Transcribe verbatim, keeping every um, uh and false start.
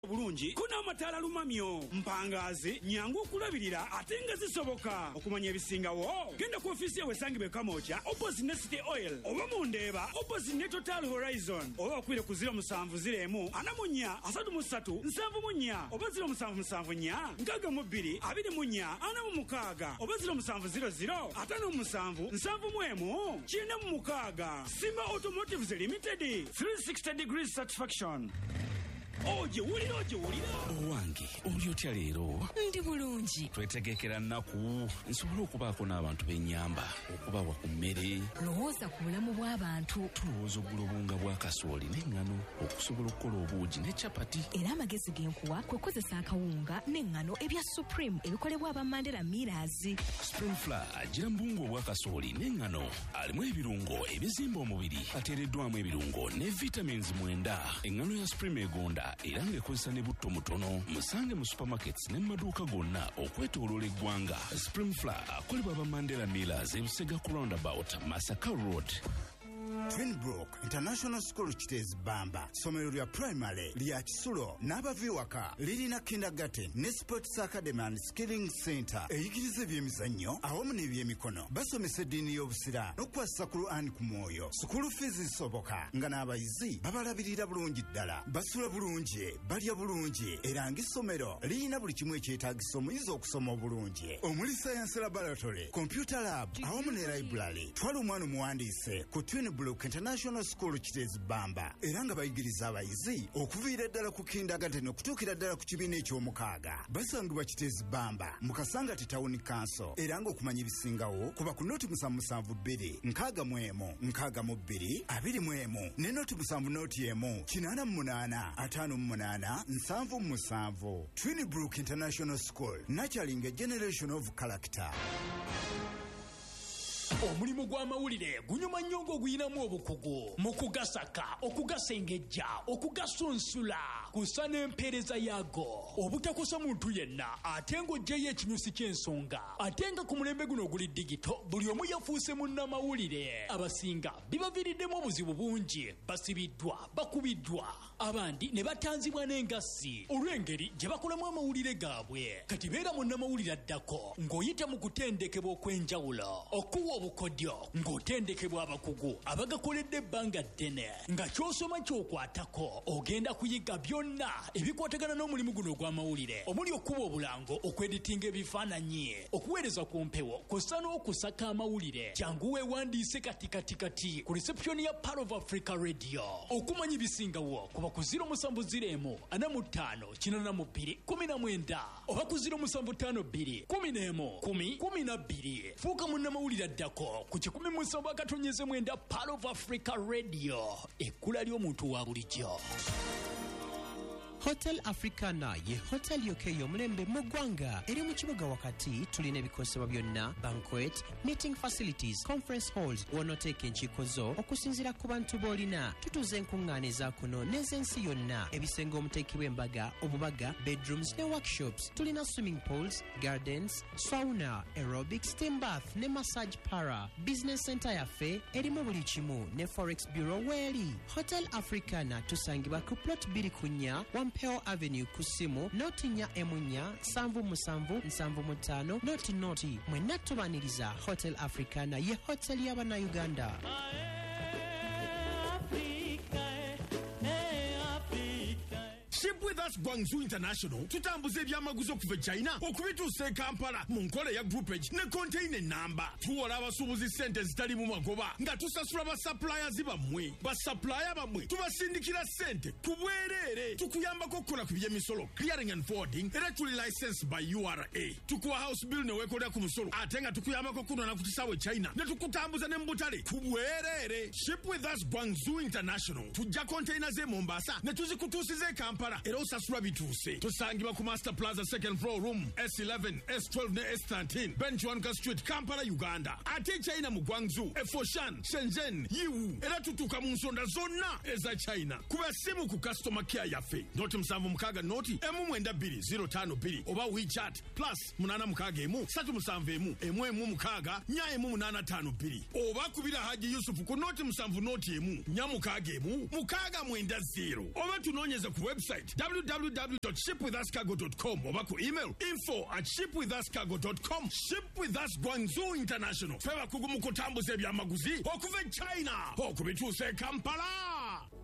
bulungi kuna matala lumamyo mpangazi nyangu kulabirira atenga zisoboka okumanya ebisingawo genda ku ofisi yawe sangibwe kamocha opposite ne City Oil oba mundeba opposite ne Total Horizon oba okwire ku zero musanvu ziremu anamunya asatu musatu nsanvu munya oba zero musanvu musanvu nya nkaga mu bbiri abiri munya ana mu mukaga oba zero musanvu zero zero atano musanvu nsanvu mwemu chine mu mukaga Simba Automotives Limited three sixty degrees satisfaction. Oje wulira oje wulira owange oli otya leero ndi bulungi twetegekera nnaku nsobola okubaako n'abantu b'ennyamba okubawa ku mmere lowooza ku bulamu bw'abantu tulowooza oggula obunga bwa kasooli n'eŋŋano okusobola okukola obuugi ne capati era amagezi genkuwa kwe kozesa akawunga n'eŋŋano ebya Supreme ebikolebwa aba Mandela Millers. Supreme Flour agira mbungu obwa kasooli n'eŋŋano alimu ebirungo ebizimba omubiri ateereddwamu ebirungo ne vitamins mwenda. Eŋŋano ya Supreme egonda era ng'ekozesa ne butto mutono musange mu supermarkets ne maduuka gonna okwetooloola eggwanga. Supreme Flour akolebwa aba Mandela Millers e Busega ku roundabout Masaka Road. Twinbrook International School Kitezi Bamba somero lya primary lya Kisulo n'abaviwaka lirina kindergarten ne sports academy and skilling center eyigiriza ebyemizannyo awamu n'ebyemikono basomesa eddiini y'obusira n'okukwasa ku Quran ku mwoyo. School fees zisoboka nga n'abayizi babalabirira bulungi ddala basula bulungi balya bulungi era ng'essomero lirina buli kimu ekyetaagisa omuyizi okusoma obulungi omuli science laboratory computer lab awamu ne library. Twala omwana omuwandiise ku Twinbrook International School Kitezi Bamba era nga bayigiriza abayizi okuviira ddala ku kindergarten okutuukira ddala ku kibiina eky'omukaaga. Basangibwa Kitezi Bamba mu Kasangati Town Council era nga okumanya ebisingawo kuba ku noti musanvu musanvu bbiri nkaaga mu emu nkaaga mu bbiri abiri mu emu ne noti musanvu noti emu kinaana mu munaana ataano mu munaana nsanvu mu musanvu. Twinbrook International School nurturing a generation of character. Omulimu gw'amawulire gunyuma nnyo ng'oguyinamu obukugu mu kugasaka okugasengejja okugasunsula kusa n'empeereza yaago obutakosa muntu yenna ate ng'oggyeyo ekinyusi ky'ensonga ate nga ku mulembe guno oguli digito buli omu yafuuse munnamawulire. Abasinga bibaviiriddemu obuzibu bungi basibiddwa bakubiddwa abandi ne batanzibwa n'engassi olw'engeri gye bakolamu amawulire gaabwe. Kati beera munnamawulire addako ng'oyita mu kutendekebwa okw'enjawulo okuwa kodyo ng'otendekebwa abakugu abagakoledde ebbanga ddene nga ky'osoma ky'okwatako ogenda kuyiga byonna ebikwatagana n'omulimu guno ogw'amawulire omuli okuba obulango okweditinga ebifaananyi okuweereza ku mpewo kw'ossa n'okusaka amawulire. Jangu weewandiise katikatikati ku reception ya Part of Africa Radio. Okumanya ebisingawo kuba ku ziro musanvu ziro emu ana mu ttaano kinaana mu bbiri kumi na mwenda oba ku ziro musanvu ttaano bbiri kumi n'emu kumi kumi na bbiri. Fuuka munnamawulire addako ku kikumi mu nsonga akatonyeze mwenda Part of Africa Radio ekkula ly'omuntu wa bulijjo. Hotel Africana ye hotel yokeyo mulembe mu ggwanga eri mu kibuga wakati. Tulina ebikosebwa byonna banquet, meeting facilities, conference halls wonooteeka enkiiko zo okusinziira ku bantu b'olina. Tutuuza enkuŋŋaaniza kuno n'ez'ensi yonna ebisenge omuteekebwa embaga obubaga bedrooms ne workshops. Tulina swimming pools, gardens, sauna, aerobics, steam bath ne massage para. Business center yaffe erimu buli kimu ne forex bureau weeri. Hotel Africana tusangibwa ku plot bbiri ku nnya Peo Avenue kusimu noti nya emunya sanvu musanvu nsanvu mutano noti noti mwenna tubaniriza. Hotel Africana ye hotel y'abana Uganda. Ship with us Guangzhou International tutambuza ebyamaguzi okuva China okubituusa e Kampala mu nkola ya groupage ne container namba. Tuwola abasuubuzi ssente zitali mu magoba nga tusasula basuppliers bammwe. Basupplier bammwe tubasindikira ssente ku bwereere. Tukuyambako okukola ku by'emisolo clearing and forwarding era tuli licensed by U R A. Tukuwa house bill ne weekolera ku musolo ate nga tukuyambako kunona ku kisaawe China ne tukutambuza ne mu butale ku bwereere. Ship with us Guangzhou International tujja container ze Mombasa ne tuzikutuusiza e Kampala era osasula bituuse. Tusangibwa ku Master Plaza second floor room S eleven S twelve ne S thirteen Benchwanka Street Kampala Uganda. Ate China mu Guangzhou e Foshan Shenzhen Yiwu era tutuuka mu nsonda zonna eza China. Kuba simu ku customer care yaffe noti musanvu mukaaga noti emu mwenda bbiri zero ttaano bbiri oba WeChat plus munaana mukaaga emu ssatu musanvu emu emu emu mukaaga nya emu munaana ttaano bbiri oba kubira Haji Yusufu ku noti musanvu noti emu nya mukaaga emu mukaaga mwenda zero oba tunoonyeze ku website w w w dot ship with us cargo dot com oba ku email info at ship with us cargo dot com. Ship with us Guangzhou International. Feba kugumu kutambuza ebyamaguzi okuva e China okubituusa e Kampala.